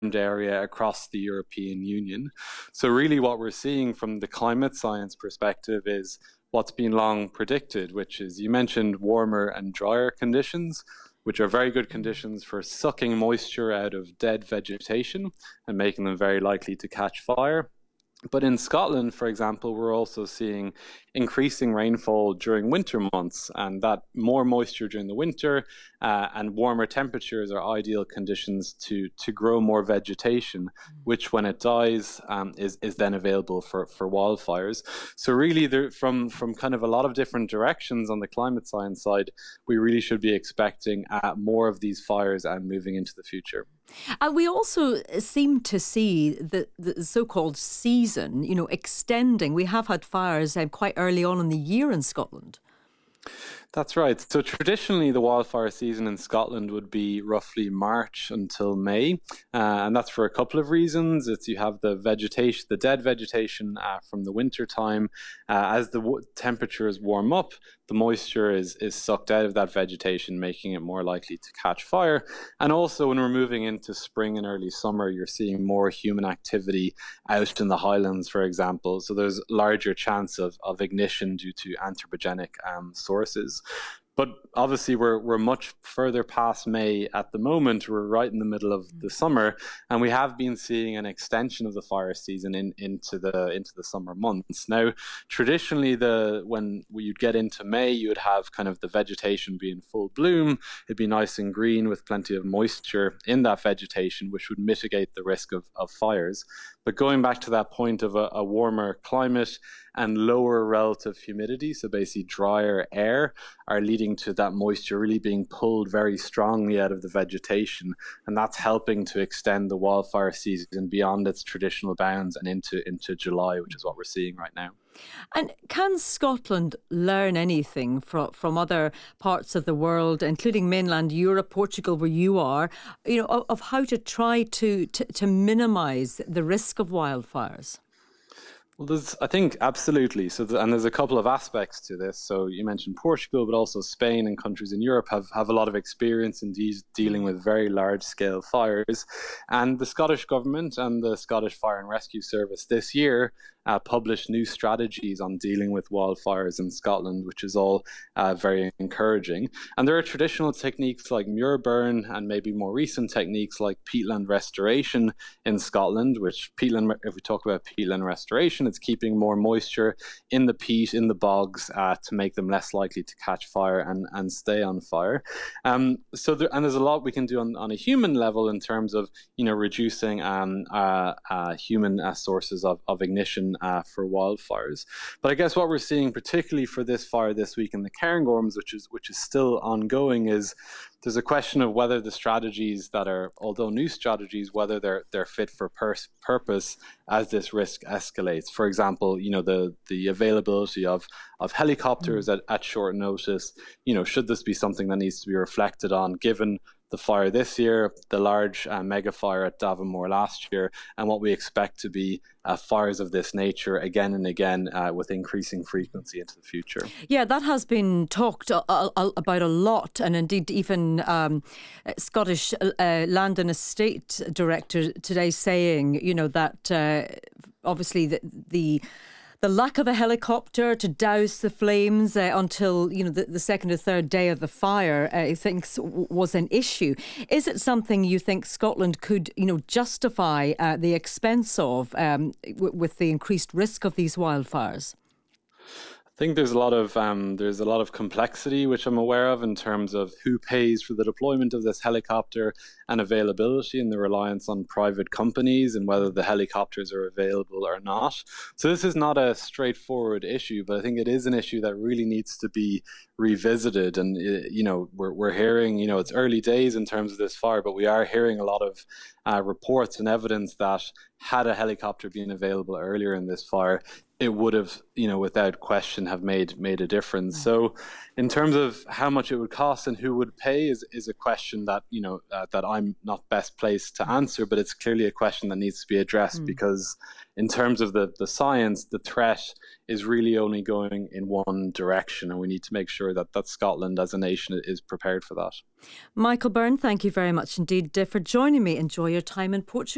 area across the European Union. So really what we're seeing from the climate science perspective is what's been long predicted, which is, you mentioned warmer and drier conditions, which are very good conditions for sucking moisture out of dead vegetation and making them very likely to catch fire. But in Scotland, for example, we're also seeing increasing rainfall during winter months, and that more moisture during the winter and warmer temperatures are ideal conditions to grow more vegetation, which when it dies is then available for wildfires. So really, from kind of a lot of different directions on the climate science side, we really should be expecting more of these fires and moving into the future. And we also seem to see the so-called season, extending. We have had fires quite early on in the year in Scotland. That's right. So traditionally, the wildfire season in Scotland would be roughly March until May, and that's for a couple of reasons. It's you have the vegetation, the dead vegetation from the winter time. As the temperatures warm up, the moisture is sucked out of that vegetation, making it more likely to catch fire. And also, when we're moving into spring and early summer, you're seeing more human activity out in the Highlands, for example. So there's larger chance of ignition due to anthropogenic sources. But obviously, we're much further past May at the moment. We're right in the middle of the summer, and we have been seeing an extension of the fire season into the summer months. Now, traditionally, when you'd get into May, you would have kind of the vegetation be in full bloom. It'd be nice and green with plenty of moisture in that vegetation, which would mitigate the risk of fires. But going back to that point of a warmer climate and lower relative humidity, so basically drier air, are leading to that moisture really being pulled very strongly out of the vegetation. And that's helping to extend the wildfire season beyond its traditional bounds and into July, which is what we're seeing right now. And can Scotland learn anything from other parts of the world, including mainland Europe, Portugal, where you are, of how to try to minimise the risk of wildfires? Well, I think absolutely. And there's a couple of aspects to this. So you mentioned Portugal, but also Spain and countries in Europe have a lot of experience in dealing with very large scale fires. And the Scottish government and the Scottish Fire and Rescue Service this year published new strategies on dealing with wildfires in Scotland, which is all very encouraging. And there are traditional techniques like muir burn and maybe more recent techniques like peatland restoration in Scotland, which if we talk about peatland restoration, it's keeping more moisture in the peat, in the bogs, to make them less likely to catch fire and stay on fire. There's a lot we can do on a human level in terms of reducing human sources of ignition for wildfires. But I guess what we're seeing, particularly for this fire this week in the Cairngorms, which is still ongoing, is there's a question of whether the strategies that are, although new strategies, whether they're fit for purpose as this risk escalates. For example, the availability of helicopters at short notice. Should this be something that needs to be reflected on, given the fire this year, the large mega fire at Davamore last year, and what we expect to be fires of this nature again and again with increasing frequency into the future. Yeah, that has been talked about a lot, and indeed even Scottish Land and Estate Director today saying, that obviously the lack of a helicopter to douse the flames until the second or third day of the fire, I think, was an issue. Is it something you think Scotland could, justify the expense of with the increased risk of these wildfires? I think there's a lot of complexity, which I'm aware of, in terms of who pays for the deployment of this helicopter and availability, and the reliance on private companies and whether the helicopters are available or not. So this is not a straightforward issue, but I think it is an issue that really needs to be revisited. And we're hearing, it's early days in terms of this fire, but we are hearing a lot of reports and evidence that had a helicopter been available earlier in this fire, it would have, without question, have made a difference. So in terms of how much it would cost and who would pay is a question that, that I'm not best placed to answer, but it's clearly a question that needs to be addressed because in terms of the science, the threat is really only going in one direction, and we need to make sure that Scotland as a nation is prepared for that. Michael Byrne, thank you very much indeed for joining me. Enjoy your time in Portugal.